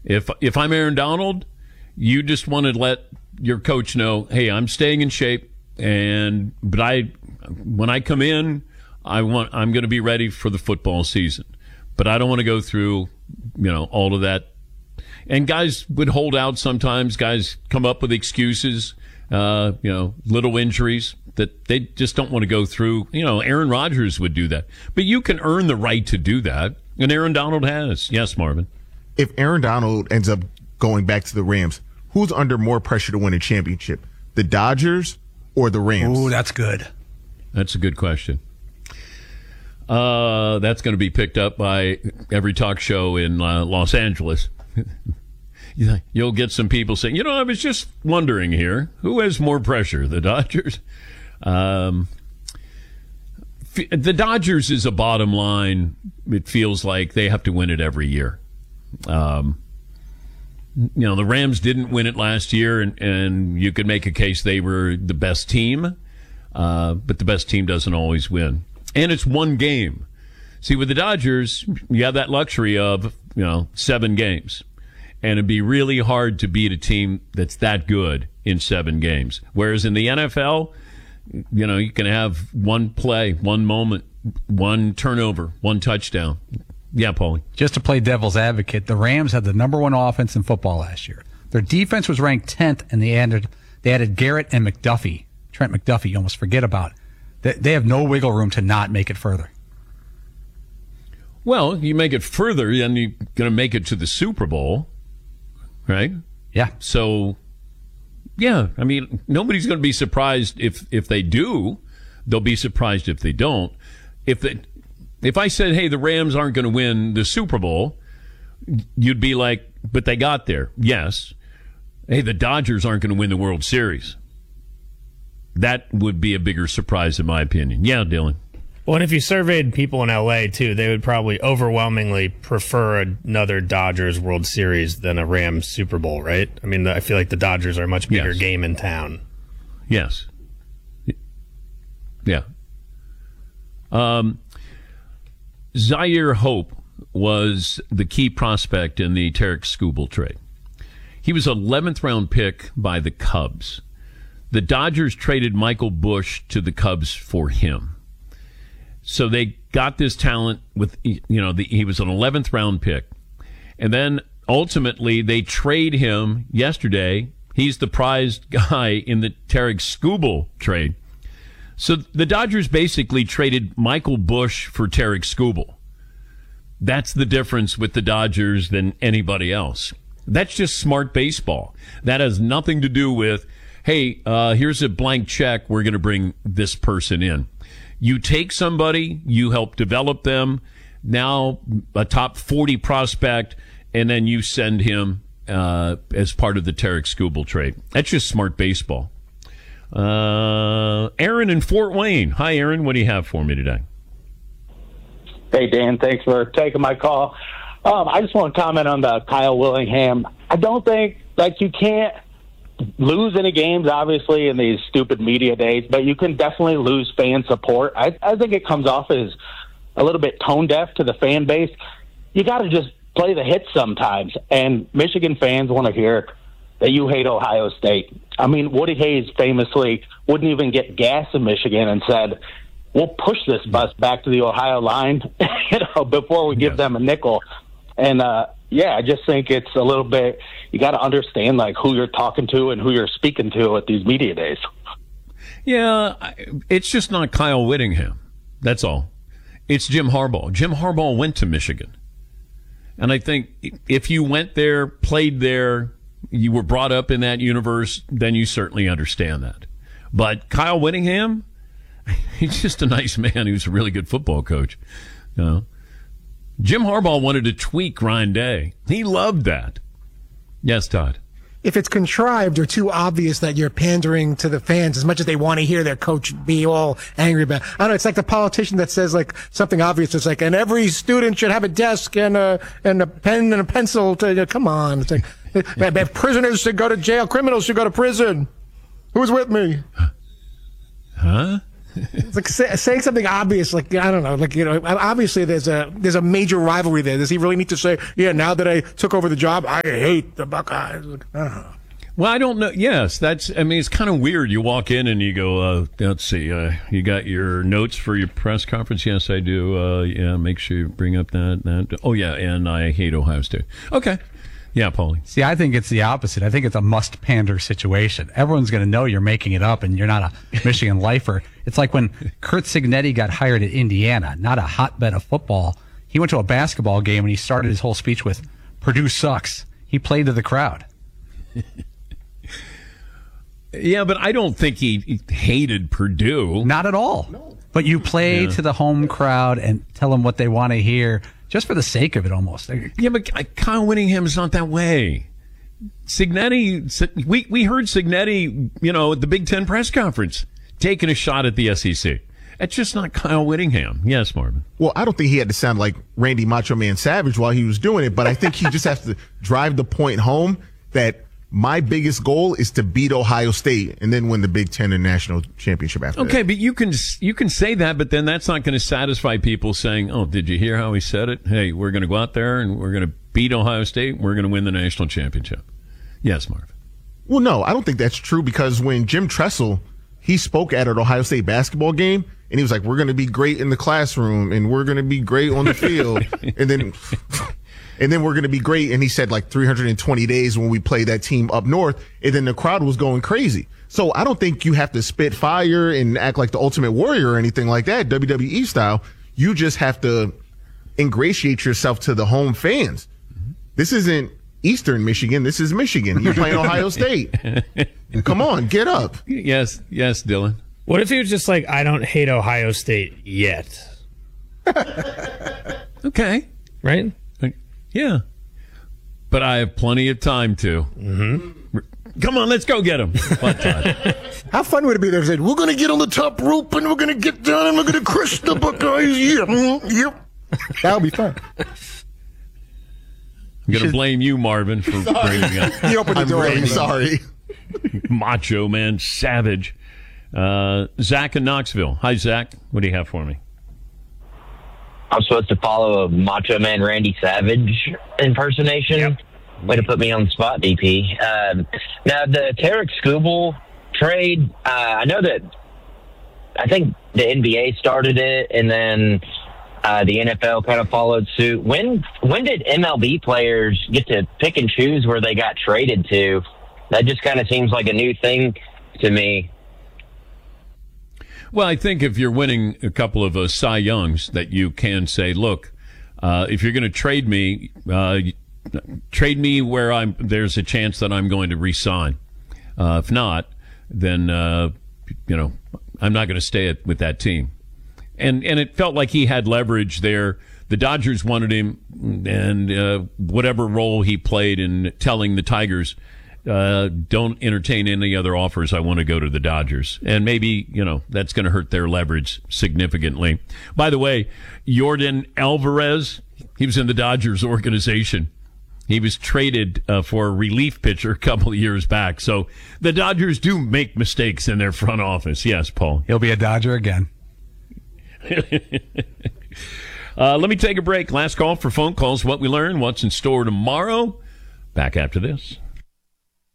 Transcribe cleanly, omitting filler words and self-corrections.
If I'm Aaron Donald, you just want to let your coach know, hey, I'm staying in shape, when I come in, I'm going to be ready for the football season, but I don't want to go through, all of that. And guys would hold out sometimes. Guys come up with excuses, little injuries that they just don't want to go through. Aaron Rodgers would do that, but you can earn the right to do that, and Aaron Donald has. Yes, Marvin. If Aaron Donald ends up going back to the Rams, who's under more pressure to win a championship, the Dodgers or the Rams? Ooh, that's good. That's a good question. That's going to be picked up by every talk show in Los Angeles. You'll get some people saying, I was just wondering here, who has more pressure, the Dodgers? The Dodgers is a bottom line. It feels like they have to win it every year. The Rams didn't win it last year, and you could make a case they were the best team, but the best team doesn't always win. And it's one game. See, with the Dodgers, you have that luxury of, 7 games. And it'd be really hard to beat a team that's that good in 7 games. Whereas in the NFL, you can have one play, one moment, one turnover, one touchdown. Yeah, Paulie. Just to play devil's advocate, the Rams had the number 1 offense in football last year. Their defense was ranked 10th, and they added Garrett and McDuffie. Trent McDuffie, you almost forget about. They have no wiggle room to not make it further. Well, you make it further, then you're going to make it to the Super Bowl, right? Yeah. So, yeah, nobody's going to be surprised if they do. They'll be surprised if they don't. If I said, hey, the Rams aren't going to win the Super Bowl, you'd be like, but they got there. Yes. Hey, the Dodgers aren't going to win the World Series. That would be a bigger surprise, in my opinion. Yeah, Dylan. Well, and if you surveyed people in L.A., too, they would probably overwhelmingly prefer another Dodgers World Series than a Rams Super Bowl, right? I feel like the Dodgers are a much bigger game in town. Yes. Yeah. Zaire Hope was the key prospect in the Tarek Skubal trade. He was 11th round pick by the Cubs. The Dodgers traded Michael Bush to the Cubs for him. So they got this talent with, he was an 11th round pick. And then ultimately they trade him yesterday. He's the prized guy in the Tarek Skubal trade. So the Dodgers basically traded Michael Bush for Tarek Skubal. That's the difference with the Dodgers than anybody else. That's just smart baseball. That has nothing to do with, hey, here's a blank check. We're going to bring this person in. You take somebody, you help develop them, now a top 40 prospect, and then you send him as part of the Tarek Skubal trade. That's just smart baseball. Aaron in Fort Wayne. Hi, Aaron. What do you have for me today? Hey, Dan. Thanks for taking my call. I just want to comment on the Kyle Willingham. I don't think, you can't lose any games, obviously, in these stupid media days, but you can definitely lose fan support. I think it comes off as a little bit tone deaf to the fan base. You got to just play the hits sometimes, and Michigan fans want to hear that you hate Ohio State. Woody Hayes famously wouldn't even get gas in Michigan and said, we'll push this bus back to the Ohio line before we give them a nickel. And, I just think it's a little bit, you got to understand, who you're talking to and who you're speaking to at these media days. Yeah, it's just not Kyle Whittingham. That's all. It's Jim Harbaugh. Jim Harbaugh went to Michigan. And I think if you went there, played there, you were brought up in that universe, then you certainly understand that. But Kyle Whittingham, he's just a nice man. He was a really good football coach. Jim Harbaugh wanted to tweak Ryan Day. He loved that. Yes, Todd. If it's contrived or too obvious that you're pandering to the fans as much as they want to hear their coach be all angry about, I don't know, it's like the politician that says something obvious. It's and every student should have a desk and a pen and a pencil to, come on. It's prisoners should go to jail. Criminals should go to prison. Who's with me? Huh? It's like saying something obvious, like, I don't know, like, obviously there's a major rivalry there. Does he really need to say, yeah, now that I took over the job, I hate the Buckeyes? Like, I don't know. Well, I don't know. Yes, it's kind of weird. You walk in and you go, let's see, you got your notes for your press conference? Yes, I do. Yeah, make sure you bring up that. Oh, yeah, and I hate Ohio State. Okay. Yeah, Paulie. See, I think it's the opposite. I think it's a must pander situation. Everyone's going to know you're making it up and you're not a Michigan lifer. It's like when Curt Cignetti got hired at Indiana, not a hotbed of football. He went to a basketball game and he started his whole speech with, Purdue sucks. He played to the crowd. Yeah, but I don't think he hated Purdue. Not at all. No. But you play to the home crowd and tell them what they want to hear, just for the sake of it almost. Yeah, but Kyle Whittingham's not that way. Cignetti, we heard Cignetti, at the Big Ten press conference, taking a shot at the SEC. It's just not Kyle Whittingham. Yes, Marvin. Well, I don't think he had to sound like Randy Macho Man Savage while he was doing it, but I think he just has to drive the point home that my biggest goal is to beat Ohio State and then win the Big Ten and national championship after that. Okay, but you can say that, but then that's not going to satisfy people saying, oh, did you hear how he said it? Hey, we're going to go out there and we're going to beat Ohio State. We're going to win the national championship. Yes, Marv. Well, no, I don't think that's true because when Jim Tressel, he spoke at an Ohio State basketball game and he was like, we're going to be great in the classroom and we're going to be great on the field. And then we're going to be great. And he said like 320 days when we play that team up north. And then the crowd was going crazy. So I don't think you have to spit fire and act like the Ultimate Warrior or anything like that, WWE style. You just have to ingratiate yourself to the home fans. This isn't Eastern Michigan. This is Michigan. You're playing Ohio State. Come on, get up. Yes, Dylan. What if he was just like, I don't hate Ohio State yet? Okay. Right? Yeah. But I have plenty of time to. Mm-hmm. Come on, let's go get him. How fun would it be if they said, we're going to get on the top rope and we're going to get down and we're going to crush the Buckeyes. Yep. That would be fun. I'm going to blame you, Marvin, for bringing up. You opened the door. Really sorry. Macho Man Savage. Zach in Knoxville. Hi, Zach. What do you have for me? I'm supposed to follow a Macho Man Randy Savage impersonation. Yep. Way to put me on the spot, DP. Now, the Tarek Skubal trade, I think the NBA started it, and then the NFL kind of followed suit. When did MLB players get to pick and choose where they got traded to? That just kind of seems like a new thing to me. Well, I think if you're winning a couple of Cy Youngs, that you can say, look, if you're going to trade me where there's a chance that I'm going to re-sign. If not, then I'm not going to stay with that team. And it felt like he had leverage there. The Dodgers wanted him, and whatever role he played in telling the Tigers, don't entertain any other offers. I want to go to the Dodgers. And maybe, that's going to hurt their leverage significantly. By the way, Yordan Alvarez, he was in the Dodgers organization. He was traded for a relief pitcher a couple of years back. So the Dodgers do make mistakes in their front office. Yes, Paul. He'll be a Dodger again. Let me take a break. Last call for phone calls. What we learned, what's in store tomorrow. Back after this.